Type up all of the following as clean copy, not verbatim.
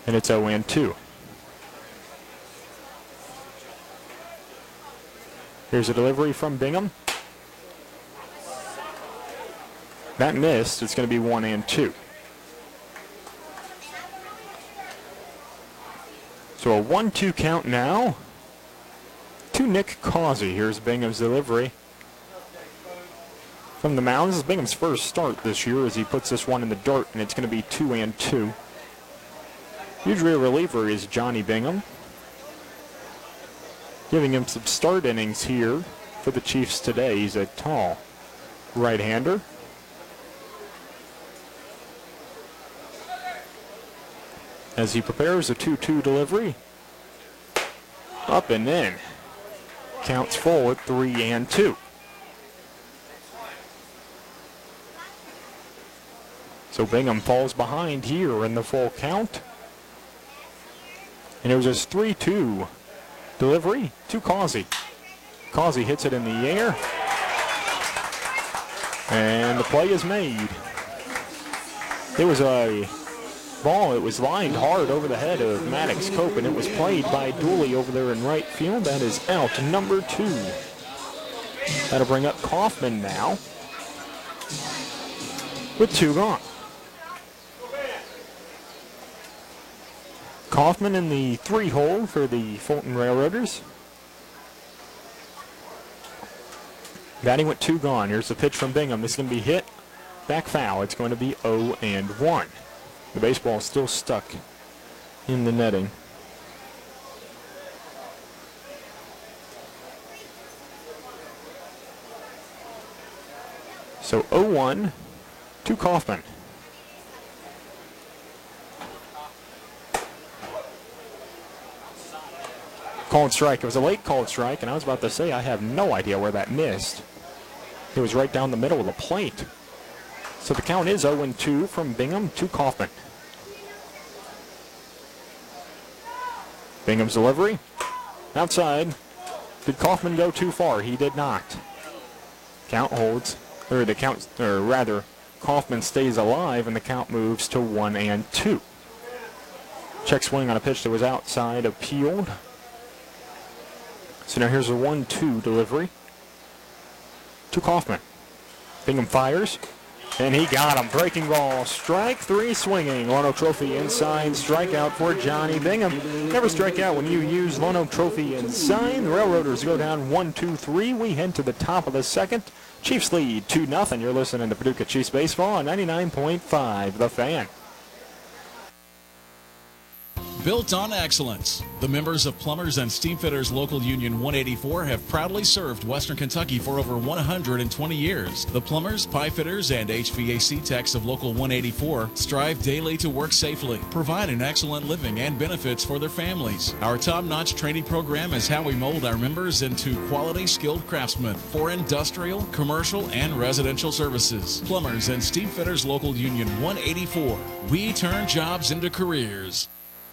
And it's 0-2. Here's a delivery from Bingham. That missed. It's going to be 1-2. So a 1-2 count now to Nick Causey. Here's Bingham's delivery. From the mound, this is Bingham's first start this year as he puts this one in the dirt, and it's going to be 2-2. Usually a reliever is Johnny Bingham. Giving him some start innings here for the Chiefs today. He's a tall right-hander. As he prepares a 2-2 delivery. Up and in. Counts full at 3-2. So Bingham falls behind here in the full count. And it was his 3-2 delivery to Causey. Causey hits it in the air. And the play is made. It was a ball. It was lined hard over the head of Maddox Cope, and it was played by Dooley over there in right field. That is out number 2. That'll bring up Kaufman now with 2 gone. Kaufman in the 3-hole for the Fulton Railroaders. Batting with 2 gone. Here's the pitch from Bingham. This is going to be hit back foul. It's going to be 0-1. The baseball is still stuck in the netting. So 0-1 to Kaufman. Called strike. It was a late called strike, and I was about to say I have no idea where that missed. It was right down the middle of the plate. So the count is 0-2 from Bingham to Kaufman. Bingham's delivery. Outside. Did Kaufman go too far? He did not. Count holds. Kaufman stays alive, and the count moves to 1-2. Check swing on a pitch that was outside appealed. So now here's a 1-2 delivery to Kaufman. Bingham fires, and he got him. Breaking ball, strike 3 swinging. Lono Trophy inside, strikeout for Johnny Bingham. Never strike out when you use Lono Trophy inside. The Railroaders go down 1-2-3. We head to the top of the second. Chiefs lead 2-0. You're listening to Paducah Chiefs Baseball on 99.5 The Fan. Built on excellence. The members of Plumbers and Steamfitters Local Union 184 have proudly served Western Kentucky for over 120 years. The plumbers, pipe fitters, and HVAC techs of Local 184 strive daily to work safely, provide an excellent living and benefits for their families. Our top-notch training program is how we mold our members into quality, skilled craftsmen for industrial, commercial, and residential services. Plumbers and Steamfitters Local Union 184. We turn jobs into careers.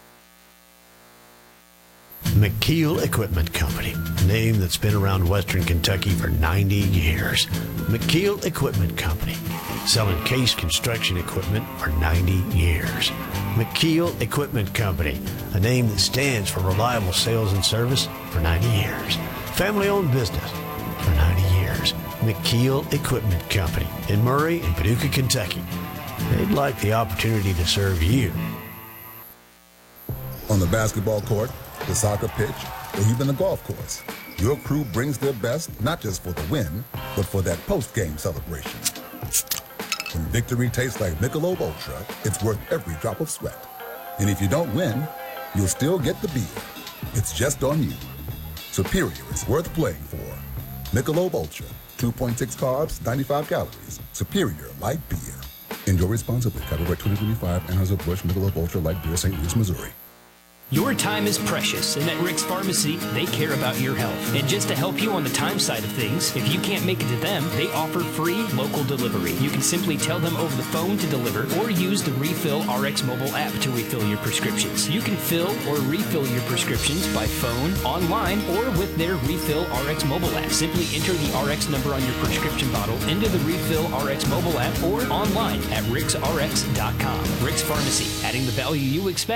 McKeel Equipment Company, a name that's been around Western Kentucky for 90 years. McKeel Equipment Company, selling case construction equipment for 90 years. McKeel Equipment Company, a name that stands for reliable sales and service for 90 years. Family-owned business for 90 years. McKeel Equipment Company in Murray and Paducah, Kentucky. They'd like the opportunity to serve you. On the basketball court, the soccer pitch, or even the golf course, your crew brings their best not just for the win, but for that post-game celebration. When victory tastes like Michelob Ultra, it's worth every drop of sweat. And if you don't win, you'll still get the beer. It's just on you. Superior is worth playing for. Michelob Ultra, 2.6 carbs, 95 calories. Superior light beer. Enjoy responsibly. Copyright 2025, Anheuser-Busch Michelob Ultra Light Beer, St. Louis, Missouri. Your time is precious, and at Rick's Pharmacy, they care about your health. And just to help you on the time side of things, if you can't make it to them, they offer free local delivery. You can simply tell them over the phone to deliver or use the Refill RX mobile app to refill your prescriptions. You can fill or refill your prescriptions by phone, online, or with their Refill RX mobile app. Simply enter the RX number on your prescription bottle into the Refill RX mobile app or online at ricksrx.com. Rick's Pharmacy, adding the value you expect.